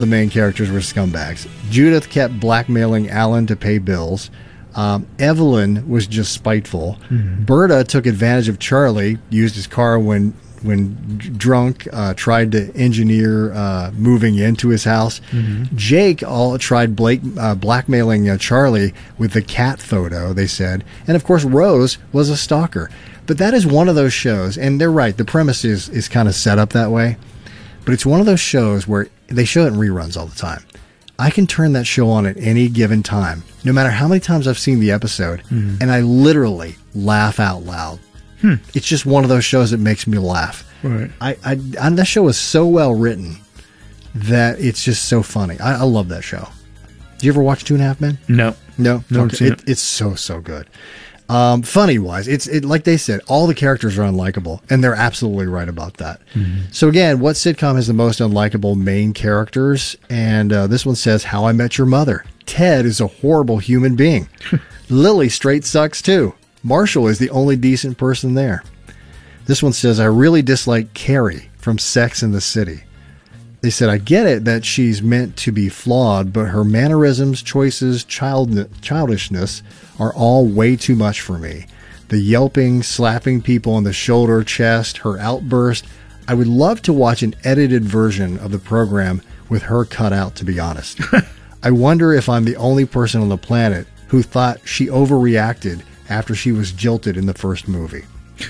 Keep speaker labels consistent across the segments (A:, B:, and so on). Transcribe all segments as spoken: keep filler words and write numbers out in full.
A: the main characters were scumbags. Judith kept blackmailing Alan to pay bills. Um, Evelyn was just spiteful. Mm-hmm. Berta took advantage of Charlie, used his car when when drunk, uh, tried to engineer uh, moving into his house. Mm-hmm. Jake all tried Blake, uh, blackmailing uh, Charlie with the cat photo, they said. And, of course, Rose was a stalker. But that is one of those shows, and they're right, the premise is, is kind of set up that way. But it's one of those shows where they show it in reruns all the time. I can turn that show on at any given time, no matter how many times I've seen the episode, mm-hmm. and I literally laugh out loud. Hmm. It's just one of those shows that makes me laugh.
B: Right.
A: I, I, I that show is so well written that it's just so funny. I, I love that show. Did you ever watch Two and a Half Men?
B: No.
A: No?
B: No,
A: Okay. It, it. It's so, so good. Um, funny wise, it's it, like they said, all the characters are unlikable, and they're absolutely right about that. Mm-hmm. So again, what sitcom has the most unlikable main characters? And uh, this one says, How I Met Your Mother. Ted is a horrible human being. Lily straight sucks too. Marshall is the only decent person there. This one says, I really dislike Carrie from Sex and the City. They said, I get it that she's meant to be flawed, but her mannerisms, choices, child childishness are all way too much for me. The yelping, slapping people on the shoulder, chest, her outburst. I would love to watch an edited version of the program with her cut out, to be honest. I wonder if I'm the only person on the planet who thought she overreacted after she was jilted in the first movie.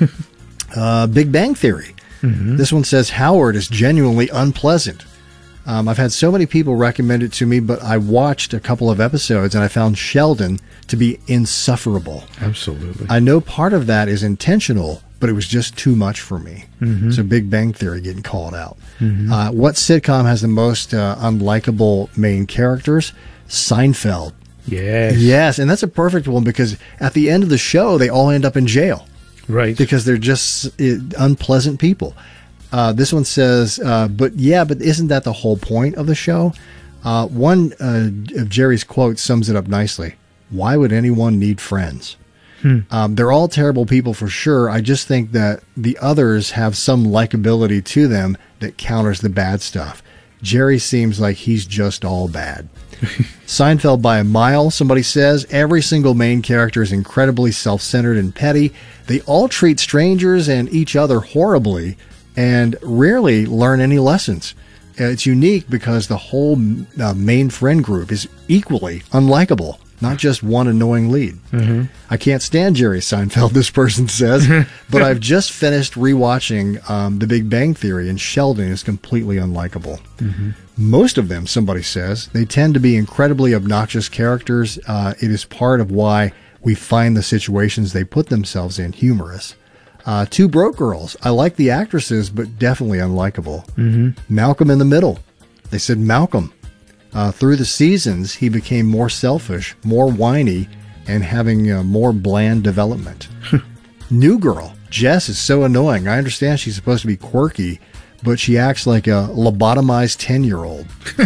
A: uh, Big Bang Theory. Mm-hmm. This one says, Howard is genuinely unpleasant. Um, I've had so many people recommend it to me, but I watched a couple of episodes and I found Sheldon to be insufferable.
B: Absolutely.
A: I know part of that is intentional, but it was just too much for me. Mm-hmm. So Big Bang Theory getting called out. Mm-hmm. Uh, what sitcom has the most uh, unlikable main characters? Seinfeld.
B: Yes.
A: Yes, and that's a perfect one because at the end of the show, they all end up in jail.
B: Right.
A: Because they're just uh, unpleasant people. Uh, this one says, uh, but yeah, but isn't that the whole point of the show? Uh, one uh, of Jerry's quotes sums it up nicely. Why would anyone need friends? Hmm. Um, they're all terrible people for sure. I just think that the others have some likability to them that counters the bad stuff. Jerry seems like he's just all bad. Seinfeld by a mile, somebody says. Every single main character is incredibly self-centered and petty. They all treat strangers and each other horribly and rarely learn any lessons. It's unique because the whole uh, main friend group is equally unlikable, not just one annoying lead. Mm-hmm. I can't stand Jerry Seinfeld, this person says, but I've just finished rewatching um, The Big Bang Theory, and Sheldon is completely unlikable. Mm-hmm. Most of them, somebody says, they tend to be incredibly obnoxious characters. Uh, it is part of why we find the situations they put themselves in humorous. Uh, Two Broke Girls. I like the actresses, but definitely unlikable. Mm-hmm. Malcolm in the Middle. They said Malcolm. Uh, through the seasons, he became more selfish, more whiny, and having uh, more bland development. New Girl. Jess is so annoying. I understand she's supposed to be quirky, but she acts like a lobotomized ten-year-old.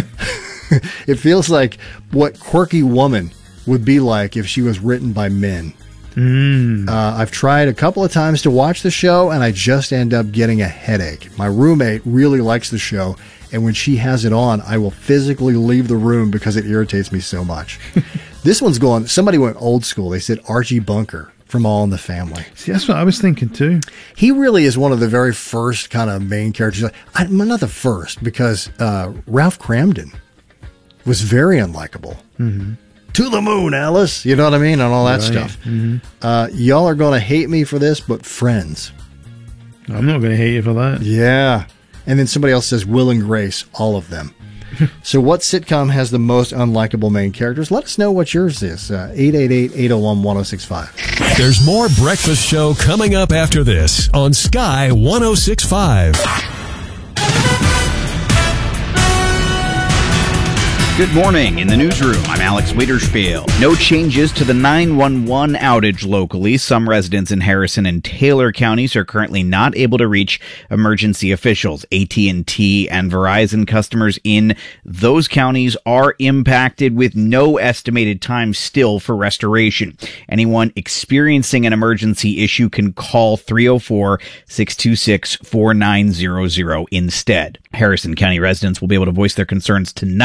A: It feels like what quirky woman would be like if she was written by men. Mm. Uh, I've tried a couple of times to watch the show, and I just end up getting a headache. My roommate really likes the show, and when she has it on, I will physically leave the room because it irritates me so much. This one's going, somebody went old school. They said Archie Bunker from All in the Family.
B: See, that's what I was thinking too.
A: He really is one of the very first kind of main characters. I, not the first, because uh, Ralph Cramden was very unlikable. Mm-hmm. To the moon, Alice. You know what I mean? And all that right. stuff. Mm-hmm. Uh, y'all are going to hate me for this, but Friends.
B: I'm not going to hate you for that.
A: Yeah. And then somebody else says Will and Grace, all of them. So what sitcom has the most unlikable main characters? Let us know what yours is. Uh, eight eight eight, eight oh one, one oh six five.
C: There's more Breakfast Show coming up after this on Sky one oh six point five.
D: Good morning. In the newsroom, I'm Alex Wiederspiel. No changes to the nine one one outage locally. Some residents in Harrison and Taylor counties are currently not able to reach emergency officials. A T and T and Verizon customers in those counties are impacted with no estimated time still for restoration. Anyone experiencing an emergency issue can call three oh four, six two six, four nine zero zero instead. Harrison County residents will be able to voice their concerns tonight